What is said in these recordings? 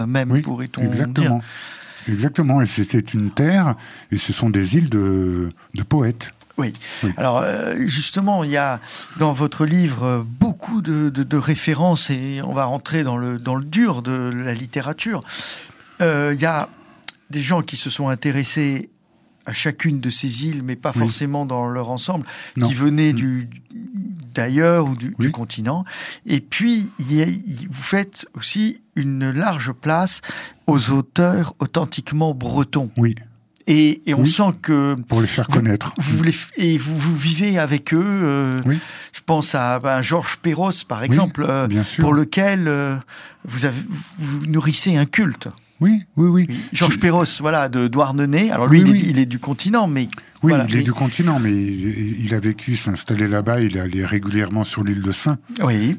même, pourrait-on exactement. dire. Exactement, et c'était une terre, et ce sont des îles de poètes. Oui. Alors justement, il y a dans votre livre beaucoup de références, et on va rentrer dans le dur de la littérature. Il y a des gens qui se sont intéressés à chacune de ces îles, mais pas forcément dans leur ensemble, qui venaient d'ailleurs ou du continent. Et puis, vous faites aussi une large place aux auteurs authentiquement bretons. Oui. Et on sent que... Pour les faire connaître. Vous vivez avec eux. Je pense à Georges Perros, par exemple, pour lequel vous nourrissez un culte. Oui. Georges Perros, de Douarnenez. Alors lui, il est du continent, mais... Oui, il est du continent, mais il a vécu, s'est installé là-bas, il est allé régulièrement sur l'île de Sein. Oui.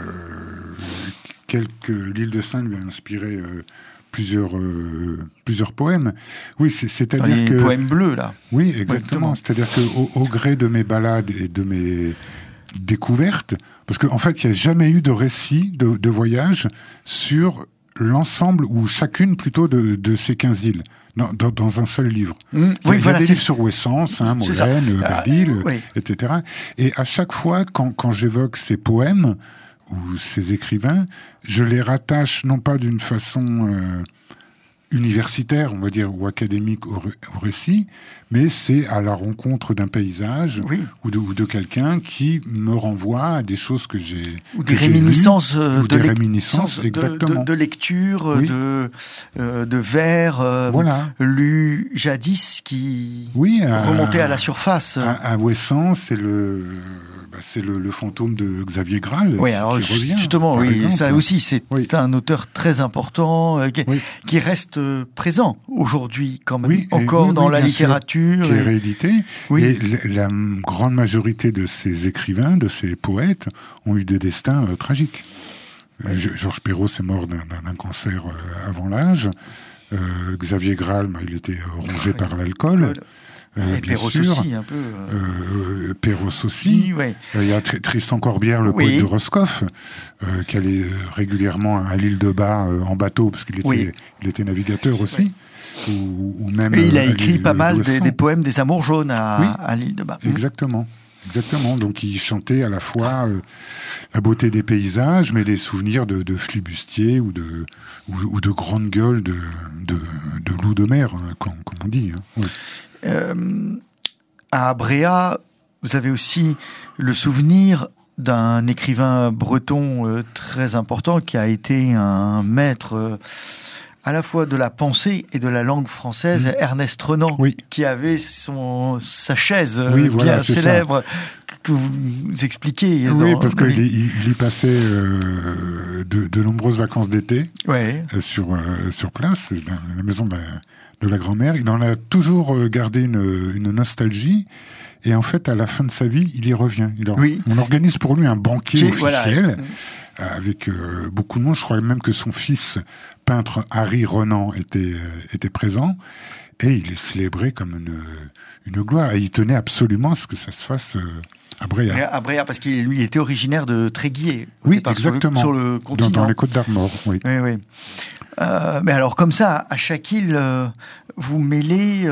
L'île de Sein lui a inspiré plusieurs poèmes. Oui, c'est-à-dire que... Les poèmes bleus, là. Oui, exactement. C'est-à-dire qu'au gré de mes balades et de mes découvertes, parce qu'en fait, il n'y a jamais eu de récit de voyage sur l'ensemble, ou chacune plutôt de ces 15 îles, dans un seul livre. Il y a des livres sur Ouessant, Molène, Belle-Île, etc. Et à chaque fois, quand j'évoque ces poèmes ou ces écrivains, je les rattache non pas d'une façon universitaire, on va dire, ou académique au récit, mais c'est à la rencontre d'un paysage ou de quelqu'un qui me renvoie à des choses que j'ai ou des réminiscences exactement. De lecture, de vers lus jadis qui remontaient à la surface. À Ouessant, c'est le fantôme de Xavier Graal qui revient. Justement, ça aussi, c'est un auteur très important qui reste présent aujourd'hui, quand même, encore dans la littérature. Qui est réédité. Et la grande majorité de ces écrivains, de ces poètes, ont eu des destins tragiques. Georges Perros est mort d'un cancer avant l'âge. Xavier Graal, il était rongé par l'alcool. Perros aussi, un peu. Perros aussi. Il y a Tristan Corbière, le poète de Roscoff, qui allait régulièrement à l'île de Bas en bateau, parce qu'il était navigateur aussi. Ou même, et il a écrit pas mal des poèmes des Amours jaunes à l'île de Bas. Exactement. Donc il chantait à la fois la beauté des paysages, mais des souvenirs de flibustiers ou de grandes gueules de loups de mer, comme on dit. À Bréa, vous avez aussi le souvenir d'un écrivain breton très important qui a été un maître à la fois de la pensée et de la langue française, Ernest Renan, qui avait sa chaise bien célèbre que vous expliquez. Oui, parce qu'il y passait de nombreuses vacances d'été sur place, dans la maison de la grand-mère. Il en a toujours gardé une nostalgie. Et en fait, à la fin de sa vie, il y revient. On organise pour lui un banquet officiel avec beaucoup de monde. Je crois même que son fils, peintre Harry Renan, était présent. Et il est célébré comme une gloire. Et il tenait absolument à ce que ça se fasse à Bréa. À Bréa, parce qu'il lui était originaire de Tréguier. Oui, exactement. Sur le continent. Dans les Côtes d'Armor, oui. Mais alors, comme ça, à chaque île, vous mêlez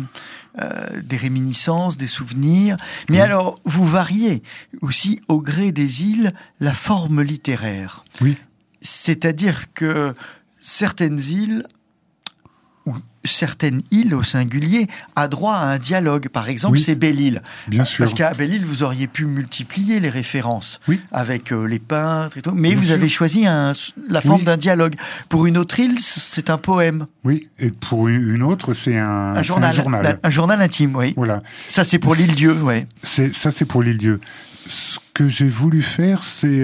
des réminiscences, des souvenirs. Mais alors, vous variez aussi, au gré des îles, la forme littéraire. Oui. C'est-à-dire que certaines îles, ou certaines îles au singulier, a droit à un dialogue. Par exemple, c'est Belle-Île. Bien sûr. Parce qu'à Belle-Île, vous auriez pu multiplier les références avec les peintres et tout. Mais vous avez choisi la forme d'un dialogue. Pour une autre île, c'est un poème. Oui, et pour une autre, c'est un journal. Un journal intime, oui. Voilà. Ça, c'est pour l'île-dieu, Ça, c'est pour l'île-dieu. Ce que j'ai voulu faire, c'est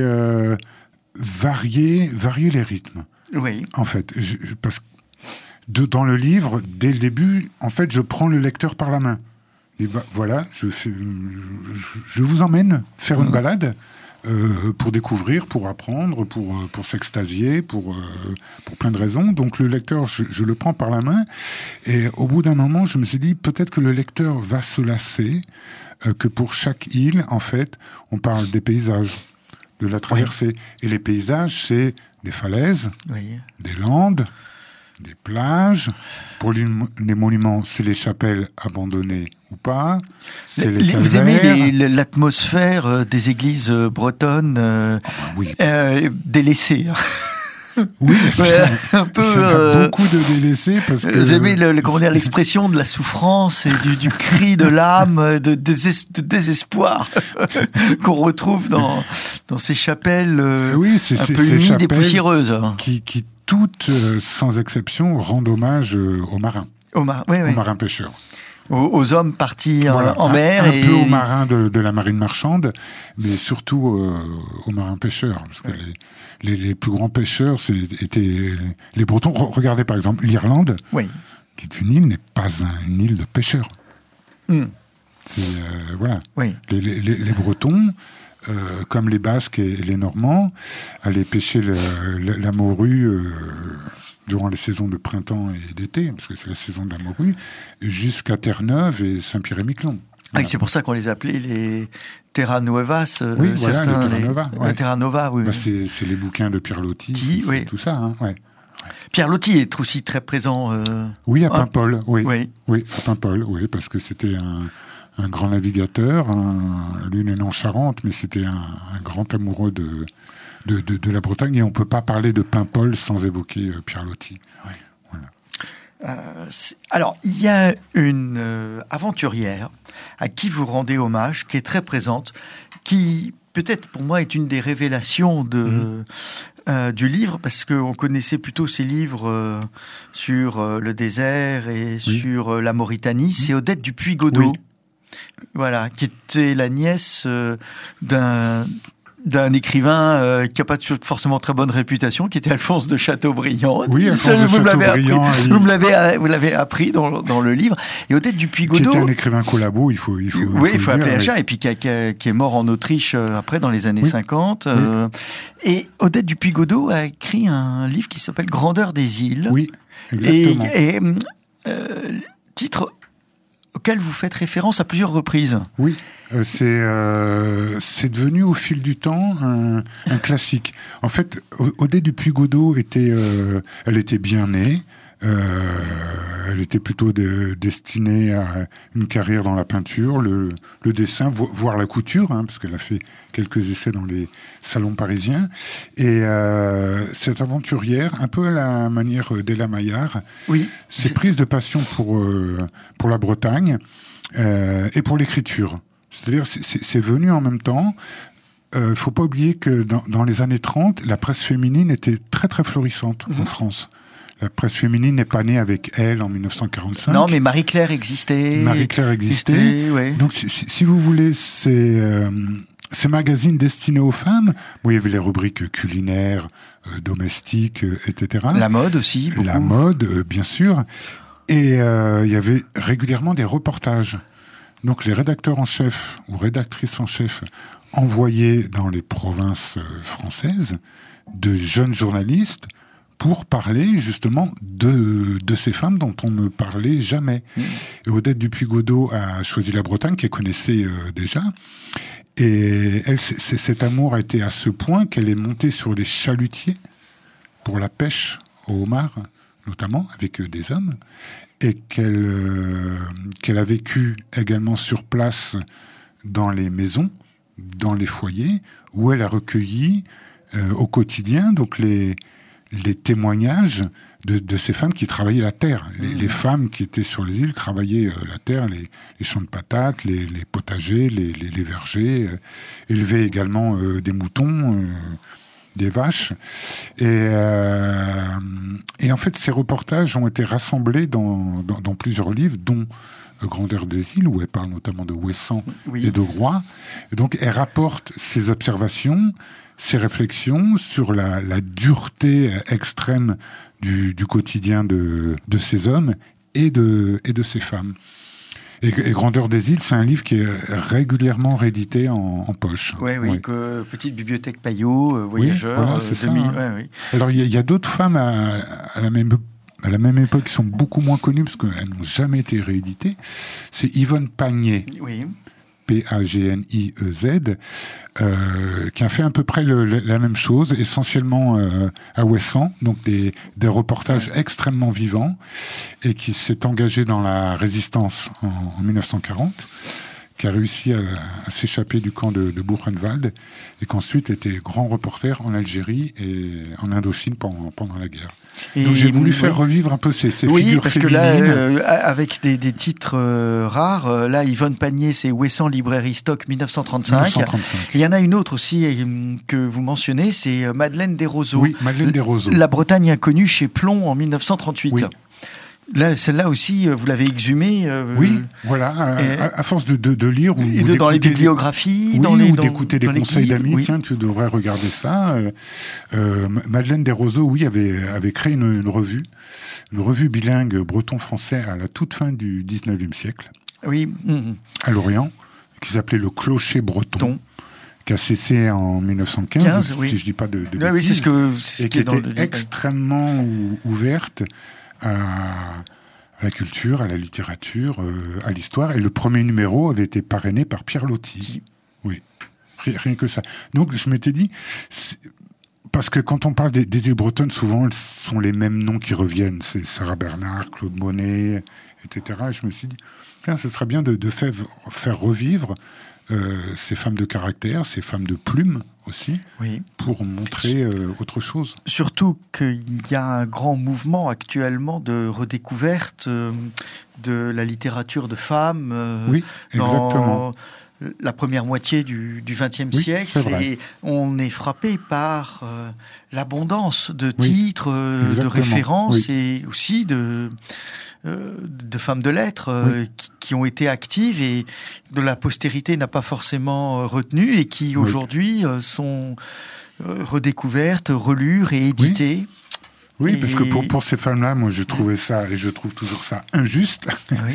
varier les rythmes. Oui. En fait, parce que dans le livre, dès le début, en fait, je prends le lecteur par la main. Et voilà, je vous emmène faire une balade pour découvrir, pour apprendre, pour s'extasier, pour plein de raisons. Donc le lecteur, je le prends par la main. Et au bout d'un moment, je me suis dit, peut-être que le lecteur va se lasser, que pour chaque île, en fait, on parle des paysages, de la traversée. Oui. Et les paysages, c'est des falaises, des landes, des plages. Pour les monuments, c'est les chapelles abandonnées ou pas. C'est vous aimez l'atmosphère des églises bretonnes délaissées. Oui, un peu. Il y a beaucoup de délaissés parce que. Vous aimez l'expression de la souffrance et du cri de l'âme, de désespoir qu'on retrouve dans ces chapelles un peu humides et poussiéreuses. Qui toutes, sans exception, rendent hommage aux marins. Aux marins pêcheurs. Aux hommes partis en mer. Un peu aux marins de la marine marchande, mais surtout aux marins pêcheurs. Parce que les plus grands pêcheurs étaient les Bretons. Regardez par exemple l'Irlande, qui est une île, n'est pas une île de pêcheurs. C'est, voilà. Les Bretons, comme les Basques et les Normands, allaient pêcher la morue durant les saisons de printemps et d'été, parce que c'est la saison de la morue, jusqu'à Terre-Neuve et Saint-Pierre-et-Miquelon. Voilà. C'est pour ça qu'on les appelait les Terra Novas, certains. Les Terra Nova. Les Terra Nova, oui. C'est les bouquins de Pierre Loti, tout ça. Hein, Pierre Loti est aussi très présent. Oui, à Paimpol, oui, à Paimpol, parce que c'était un grand navigateur, lui né en Charente, mais c'était un grand amoureux de la Bretagne, et on ne peut pas parler de Paimpol sans évoquer Pierre Loti. Alors, il y a une aventurière à qui vous rendez hommage, qui est très présente, qui peut-être pour moi est une des révélations du livre, parce qu'on connaissait plutôt ses livres sur le désert et sur la Mauritanie. C'est Odette du Puygodot, voilà, qui était la nièce d'un écrivain qui n'a pas forcément très bonne réputation, qui était Alphonse de Chateaubriand. Oui, Alphonse de Chateaubriand. Vous l'avez appris dans le livre. Et Odette du Puygodot, qui était un écrivain collabo, il faut appeler un chat, et puis qui est mort en Autriche après, dans les années 50. Et Odette du Puygodot a écrit un livre qui s'appelle Grandeur des îles. Oui, exactement. Et titre auquel vous faites référence à plusieurs reprises. Oui, c'est devenu au fil du temps un classique. En fait, Odette du Puygodot elle était bien née. Elle était plutôt destinée à une carrière dans la peinture, le dessin, voire la couture, parce qu'elle a fait quelques essais dans les salons parisiens. Et cette aventurière, un peu à la manière d'Ella Maillard, s'est prise de passion pour la Bretagne et pour l'écriture. C'est-à-dire, c'est venu en même temps. Il faut pas oublier que dans les années 30, la presse féminine était très très florissante en France. La presse féminine n'est pas née avec elle en 1945. Non, mais Marie-Claire existait. Ouais. Donc, si vous voulez, ces magazines destinés aux femmes, il y avait les rubriques culinaires, domestiques, etc. La mode aussi, beaucoup. La mode, bien sûr. Et il y avait régulièrement des reportages. Donc, les rédacteurs en chef ou rédactrices en chef envoyaient dans les provinces françaises de jeunes journalistes pour parler justement de ces femmes dont on ne parlait jamais. Et Odette du Puygodot a choisi la Bretagne, qu'elle connaissait déjà. Et elle, cet amour a été à ce point qu'elle est montée sur les chalutiers pour la pêche au homard, notamment, avec des hommes, et qu'elle a vécu également sur place dans les maisons, dans les foyers, où elle a recueilli au quotidien donc les témoignages de ces femmes qui travaillaient la terre. Les femmes qui étaient sur les îles travaillaient la terre, les champs de patates, les potagers, les vergers, élevaient également des moutons, des vaches. Et en fait, ces reportages ont été rassemblés dans plusieurs livres, dont Grandeur des îles, où elle parle notamment de Ouessant et de Groix. Et donc, elle rapporte ses observations, ses réflexions sur la dureté extrême du quotidien de ces hommes et de ces femmes. Et Grandeur des îles, c'est un livre qui est régulièrement réédité en poche. Oui. Que Petite Bibliothèque Payot, Voyageurs. Voilà, c'est ça. Alors, il y a d'autres femmes à la même époque qui sont beaucoup moins connues parce qu'elles n'ont jamais été rééditées. C'est Yvonne Pagnet. Oui. P-A-G-N-I-E-Z, qui a fait à peu près la même chose, essentiellement à Ouessant, donc des reportages extrêmement vivants, et qui s'est engagé dans la résistance en 1940, qui a réussi à s'échapper du camp de Buchenwald, et qu'ensuite était grand reporter en Algérie et en Indochine pendant la guerre. Et donc j'ai voulu faire revivre un peu ces figures féminines. Oui, parce que là, avec des titres rares, là, Yvonne Panier, c'est Ouessant Librairie Stock 1935. Il y en a une autre aussi que vous mentionnez, c'est Madeleine Desroseaux. Oui, Madeleine Desroseaux. La Bretagne inconnue chez Plomb en 1938. Oui. Là, celle-là aussi, vous l'avez exhumée. Oui, voilà, à force de lire ou dans les bibliographies, ou d'écouter des conseils d'amis. Oui. Tiens, tu devrais regarder ça. Madeleine Desroseaux, oui, avait créé une revue bilingue breton-français à la toute fin du 19e siècle. Oui. À Lorient, qui s'appelait Le Clocher Breton. Qui a cessé en 1915, si je dis pas de bêtises. Oui, c'est ce qui était extrêmement ouverte à la culture, à la littérature, à l'histoire. Et le premier numéro avait été parrainé par Pierre Loti. Oui, rien que ça. Donc je m'étais dit, parce que quand on parle des îles bretonnes, souvent ce sont les mêmes noms qui reviennent. C'est Sarah Bernard, Claude Monet, etc. Et je me suis dit, tiens, ce serait bien de faire revivre ces femmes de caractère, ces femmes de plume aussi, pour montrer autre chose. Surtout qu'il y a un grand mouvement actuellement de redécouverte de la littérature de femmes exactement. Dans la première moitié du XXe siècle. Et on est frappé par l'abondance de titres, de références et aussi de femmes de lettres qui ont été actives et de la postérité n'a pas forcément retenu et qui aujourd'hui sont redécouvertes, relues, rééditées. Oui, parce que pour ces femmes-là, moi je trouvais ça, et je trouve toujours ça injuste,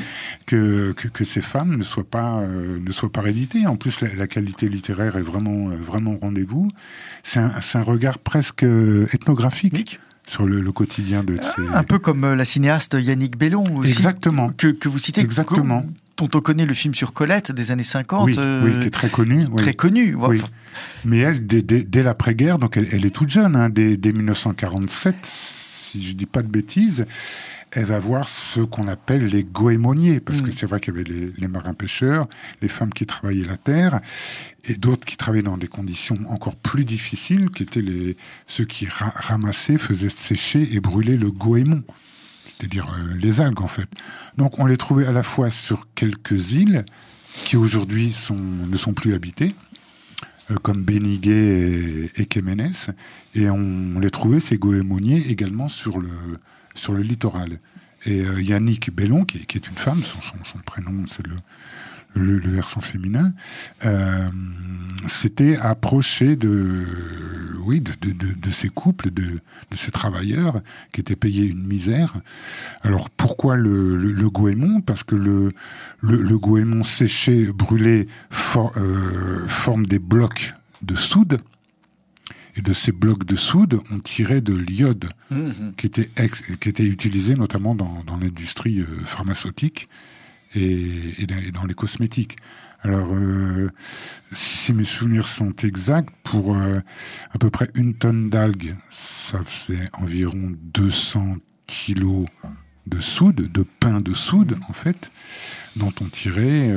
que ces femmes ne soient pas rééditées. En plus, la qualité littéraire est vraiment au rendez-vous. C'est un regard presque ethnographique. Sur le quotidien de ces... Un peu comme la cinéaste Yannick Bellon aussi. Exactement. Que vous citez. Exactement. Dont on connaît le film sur Colette des années 50. Oui, qui est très connu. Très connu. Oui. Mais elle, dès l'après-guerre, donc elle est toute jeune, dès 1947, si je ne dis pas de bêtises, elle va voir ce qu'on appelle les goémoniers, parce que c'est vrai qu'il y avait les marins-pêcheurs, les femmes qui travaillaient la terre, et d'autres qui travaillaient dans des conditions encore plus difficiles, qui étaient ceux qui ramassaient, faisaient sécher et brûler le goémon, c'est-à-dire les algues en fait. Donc on les trouvait à la fois sur quelques îles, qui aujourd'hui ne sont plus habitées, comme Béniguet et Kéménès, et on les trouvait, ces goémoniers, également sur le littoral. Et Yannick Bellon, qui est une femme, son prénom, c'est le versant féminin, s'était approché de ces couples, de ces travailleurs qui étaient payés une misère. Alors pourquoi le goémon ? Parce que le goémon séché, brûlé, forme des blocs de soude. Et de ces blocs de soude, on tirait de l'iode, qui était utilisé notamment dans l'industrie pharmaceutique et dans les cosmétiques. Alors, si mes souvenirs sont exacts, pour à peu près 1 tonne d'algues, ça faisait environ 200 kilos de soude, de pain de soude, en fait, dont on tirait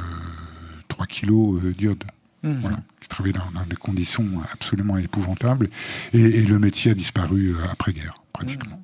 3 kilos d'iode. Voilà, qui travaillait dans des conditions absolument épouvantables. Et le métier a disparu après-guerre, pratiquement.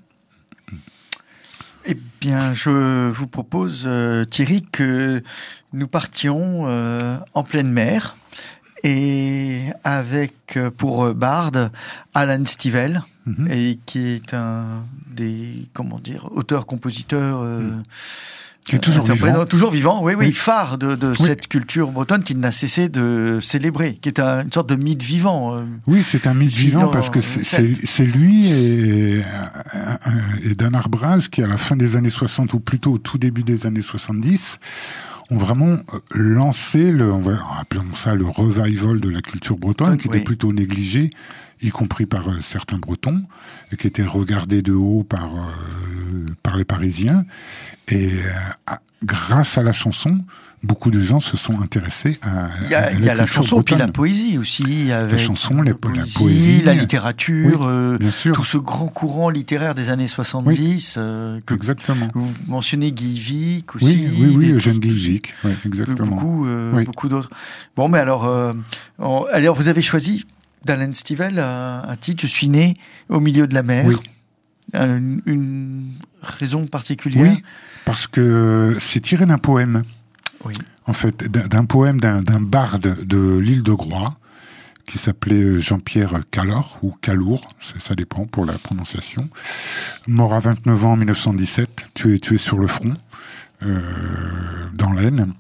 Eh bien, je vous propose, Thierry, que nous partions en pleine mer et avec, pour barde, Alan Stivell, et qui est un des, auteurs-compositeurs... qui est toujours vivant. Oui, phare de cette culture bretonne qu'il n'a cessé de célébrer, qui est une sorte de mythe vivant. Oui, c'est un mythe vivant parce que c'est lui et Dan Arbraz qui, à la fin des années 60, ou plutôt au tout début des années 70, ont vraiment lancé appelons ça le revival de la culture bretonne, qui était plutôt négligé, y compris par certains Bretons, et qui était regardé de haut par les Parisiens. Et grâce à la chanson, beaucoup de gens se sont intéressés à il y a la chanson, puis la poésie aussi. Avec la chanson, la poésie, la littérature, bien sûr. Tout ce grand courant littéraire des années 70. Exactement. Vous mentionnez Guy Vic aussi. Oui, Eugène Guy Vic, exactement. Beaucoup d'autres. Bon, mais alors vous avez choisi d'Alan Stivell un titre, Je suis né au milieu de la mer. Oui. Une raison particulière? Oui, parce que c'est tiré d'un poème. Oui. En fait, d'un poème d'un barde de l'île de Groix, qui s'appelait Jean-Pierre Calour, ou Calour, ça dépend pour la prononciation. Mort à 29 ans en 1917, tué sur le front, dans l'Aisne.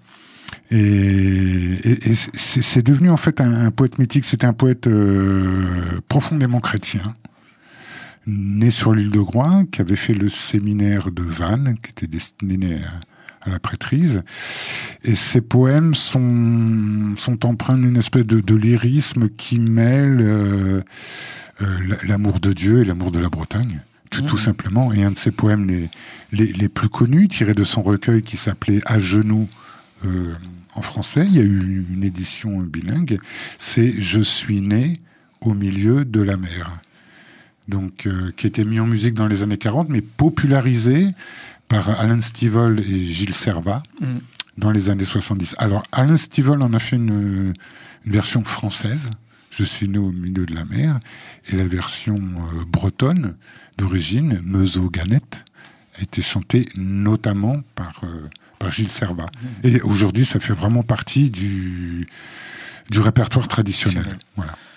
Et c'est devenu en fait un poète mythique. C'était un poète profondément chrétien, né sur l'île de Groix, qui avait fait le séminaire de Vannes, qui était destiné à la prêtrise. Et ces poèmes sont empreints d'une espèce de lyrisme qui mêle l'amour de Dieu et l'amour de la Bretagne, tout simplement. Et un de ses poèmes les plus connus, tiré de son recueil qui s'appelait « À genoux », en français, il y a eu une édition bilingue, c'est « Je suis né au milieu de la mer ». Donc, qui a été mis en musique dans les années 40, mais popularisé par Alan Stivell et Gilles Servat dans les années 70. Alors, Alan Stivell en a fait une version française, Je suis né au milieu de la mer, et la version bretonne d'origine, Meuseau-Ganette, a été chantée notamment par Gilles Servat. Et aujourd'hui, ça fait vraiment partie du répertoire traditionnel. Voilà.